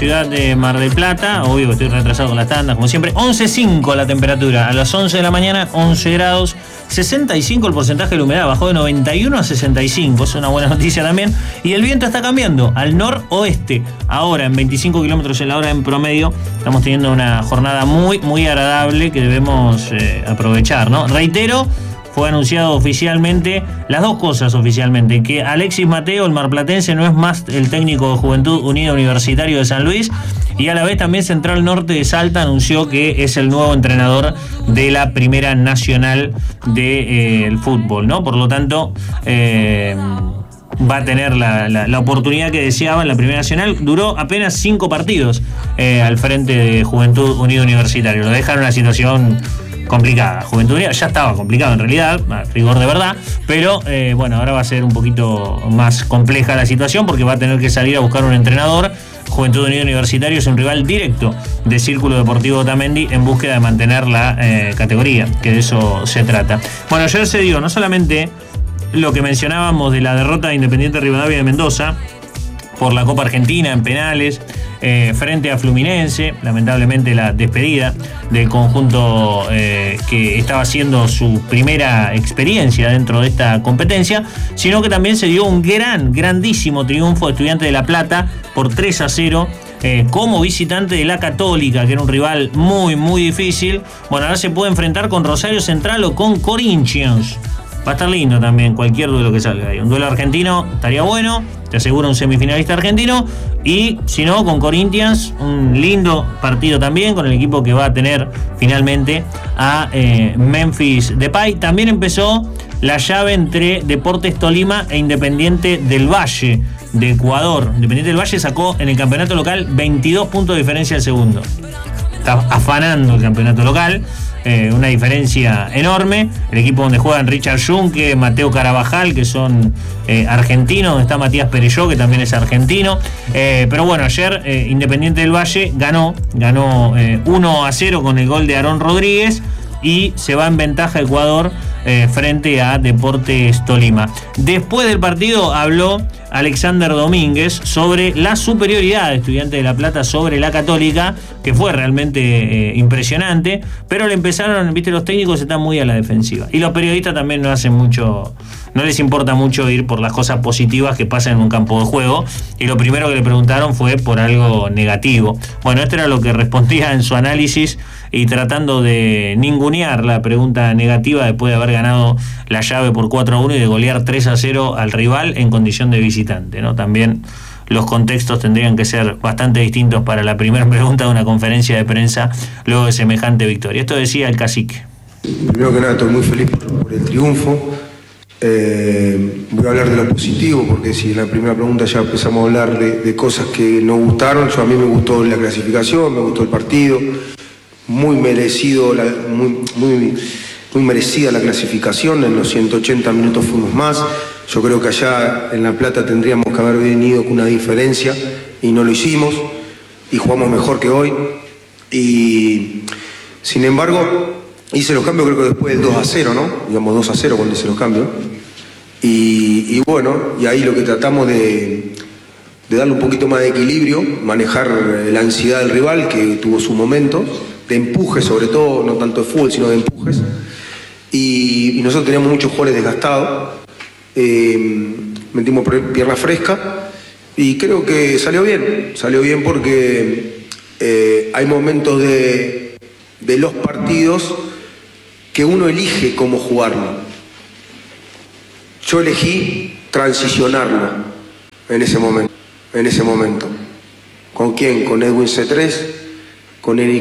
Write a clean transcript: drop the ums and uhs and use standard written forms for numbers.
Ciudad de Mar del Plata, obvio que estoy retrasado con las tandas, como siempre. 11.5 la temperatura, a las 11 de la mañana, 11 grados, 65 el porcentaje de la humedad, bajó de 91 a 65, es una buena noticia también. Y el viento está cambiando al noroeste, ahora en 25 kilómetros en la hora en promedio. Estamos teniendo una jornada muy agradable que debemos aprovechar, ¿no? Reitero, fue anunciado oficialmente, las dos cosas oficialmente, que Alexis Mateo, el marplatense, no es más el técnico de Juventud Unida Universitario de San Luis, y a la vez también Central Norte de Salta anunció que es el nuevo entrenador de la Primera Nacional del fútbol, ¿no? Por lo tanto, va a tener la oportunidad que deseaba en la Primera Nacional. Duró apenas 5 partidos al frente de Juventud Unida Universitario. Lo dejaron en una situación complicada. Juventud Unida ya estaba complicado en realidad, a rigor de verdad, pero bueno, ahora va a ser un poquito más compleja la situación porque va a tener que salir a buscar un entrenador. Juventud Unida Universitario es un rival directo de Círculo Deportivo Otamendi en búsqueda de mantener la categoría, que de eso se trata. Bueno, ayer se dio no solamente lo que mencionábamos de la derrota de Independiente Rivadavia de Mendoza por la Copa Argentina en penales, frente a Fluminense, lamentablemente la despedida del conjunto que estaba haciendo su primera experiencia dentro de esta competencia, sino que también se dio un grandísimo triunfo de Estudiantes de La Plata por 3-0 como visitante de la Católica, que era un rival muy difícil. Bueno, ahora se puede enfrentar con Rosario Central o con Corinthians. Va a estar lindo también cualquier duelo que salga ahí. Un duelo argentino estaría bueno, te asegura un semifinalista argentino. Y si no, con Corinthians, un lindo partido también, con el equipo que va a tener finalmente a Memphis Depay. También empezó la llave entre Deportes Tolima e Independiente del Valle de Ecuador. Independiente del Valle sacó en el campeonato local 22 puntos de diferencia al segundo. Está afanando el campeonato local. Una diferencia enorme. El equipo donde juegan Richard Junque, Mateo Carabajal, que son argentinos, donde está Matías Perelló, que también es argentino. Pero bueno, ayer Independiente del Valle ganó 1-0 con el gol de Aarón Rodríguez y se va en ventaja Ecuador frente a Deportes Tolima. Después del partido habló Alexander Domínguez sobre la superioridad de Estudiantes de La Plata sobre la Católica, que fue realmente impresionante, pero le empezaron, viste, los técnicos están muy a la defensiva y los periodistas también no les importa mucho ir por las cosas positivas que pasan en un campo de juego, y lo primero que le preguntaron fue por algo negativo. Bueno, esto era lo que respondía en su análisis y tratando de ningunear la pregunta negativa después de haber ganado la llave por 4-1 y de golear 3-0 al rival en condición de visitante, ¿no? También los contextos tendrían que ser bastante distintos para la primera pregunta de una conferencia de prensa luego de semejante victoria. Esto decía el cacique. Primero que nada, estoy muy feliz por el triunfo. Voy a hablar de lo positivo, porque si en la primera pregunta ya empezamos a hablar de cosas que no gustaron, a mí me gustó la clasificación, me gustó el partido, muy merecido, muy merecida la clasificación. En los 180 minutos fuimos más. Yo creo que allá en La Plata tendríamos que haber venido con una diferencia y no lo hicimos, y jugamos mejor que hoy. Y sin embargo hice los cambios, creo que después del 2-0, ¿no? Digamos 2-0 cuando hice los cambios. Y bueno, y ahí lo que tratamos de darle un poquito más de equilibrio, manejar la ansiedad del rival, que tuvo su momento, de empuje sobre todo, no tanto de fútbol, sino de empujes. Y nosotros teníamos muchos jugadores desgastados, metimos pierna fresca y creo que salió bien porque hay momentos de los partidos que uno elige cómo jugarlo. Yo elegí transicionarlo en ese momento. ¿Con quién? Con Edwin C3, con Eric